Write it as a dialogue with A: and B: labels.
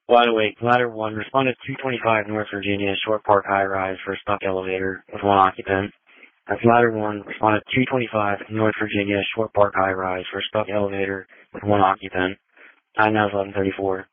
A: Wide awake. Ladder 1, responded 225 North Virginia, Short Park High Rise for a stuck elevator with one occupant. That's Ladder 1, responded 225 North Virginia, Short Park High Rise for a stuck elevator with one occupant. Time now is 11:34.